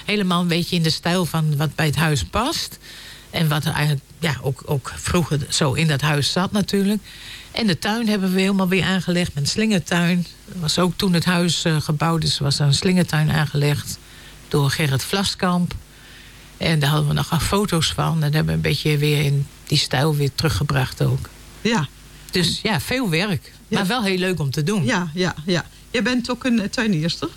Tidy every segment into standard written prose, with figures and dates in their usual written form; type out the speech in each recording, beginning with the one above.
helemaal een beetje in de stijl van wat bij het huis past. En wat er eigenlijk ook vroeger zo in dat huis zat natuurlijk. En de tuin hebben we helemaal weer aangelegd met een slingertuin. Dat was ook toen het huis gebouwd is, was er een slingertuin aangelegd door Gerrit Vlaskamp. En daar hadden we nog foto's van. En dat hebben we een beetje weer in die stijl weer teruggebracht ook. Ja. Dus ja, veel werk. Ja. Maar wel heel leuk om te doen. Ja. Jij bent ook een tuinierster?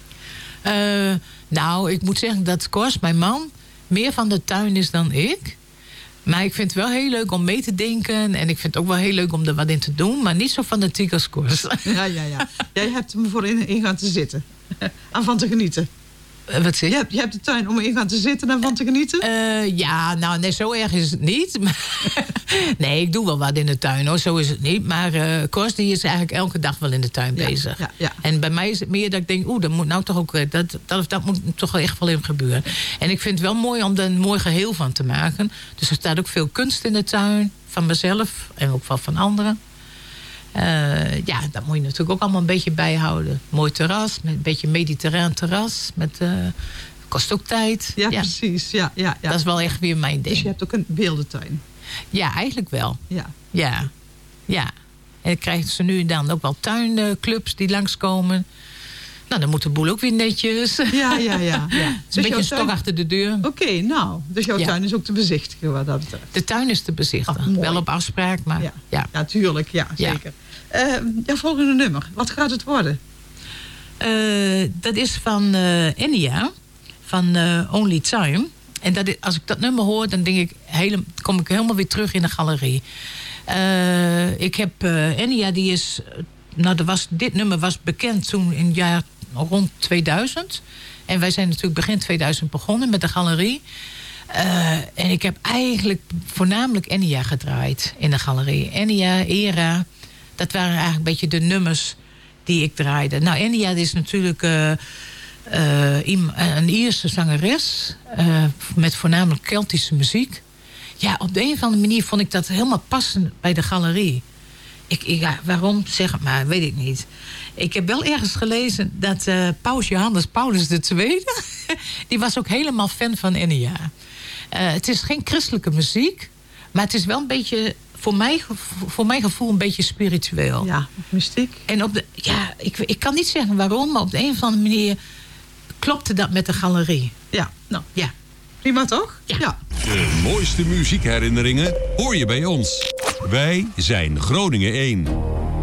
Nou, ik moet zeggen dat Cors, mijn man, meer van de tuin is dan ik. Maar ik vind het wel heel leuk om mee te denken. En ik vind het ook wel heel leuk om er wat in te doen. Maar niet zo fanatiek als Cors. Ja. Jij hebt hem voor in gaan te zitten. En van te genieten. Wat zeg je? Je hebt de tuin om in gaan te zitten en van te genieten? Ja, nou, nee, zo erg is het niet. Nee, ik doe wel wat in de tuin, hoor. Zo is het niet. Maar Cors, die is eigenlijk elke dag wel in de tuin bezig. Ja. En bij mij is het meer dat ik denk, dat moet nou toch ook... Dat moet toch wel echt wel in gebeuren. En ik vind het wel mooi om er een mooi geheel van te maken. Dus er staat ook veel kunst in de tuin. Van mezelf en ook van anderen. Dat moet je natuurlijk ook allemaal een beetje bijhouden. Mooi terras, met een beetje mediterraan terras. Kost ook tijd. Ja, precies. Ja. Dat is wel echt weer mijn ding. Dus je hebt ook een beeldentuin? Ja, eigenlijk wel. Ja. En dan krijgen ze nu en dan ook wel tuinclubs die langskomen. Nou, dan moet de boel ook weer netjes. Ja. Het is een beetje een stok achter de deur. Oké, nou. Dus jouw tuin is ook te bezichtigen wat dat betreft? De tuin is te bezichtigen. Wel op afspraak, maar Ja, tuurlijk. Ja, zeker. Jouw volgende nummer. Wat gaat het worden? Dat is van Enya. Van Only Time. En als ik dat nummer hoor, dan kom ik helemaal weer terug in de galerie. Ik heb Enya, die is... dit nummer was bekend toen in het jaar rond 2000. En wij zijn natuurlijk begin 2000 begonnen met de galerie. En ik heb eigenlijk voornamelijk Enya gedraaid in de galerie. Enya, Era, dat waren eigenlijk een beetje de nummers die ik draaide. Nou, Enya is natuurlijk een Ierse zangeres. Met voornamelijk Keltische muziek. Ja, op de een of andere manier vond ik dat helemaal passend bij de galerie. Waarom? Zeg het maar, weet ik niet. Ik heb wel ergens gelezen dat Paus Johannes Paulus II... die was ook helemaal fan van Enya. Het is geen christelijke muziek... maar het is wel een beetje, voor mijn gevoel, een beetje spiritueel. Ja, mystiek. En ik kan niet zeggen waarom... maar op de een of andere manier klopte dat met de galerie. Ja, nou ja. Prima toch? Ja. De mooiste muziekherinneringen hoor je bij ons. Wij zijn Groningen 1.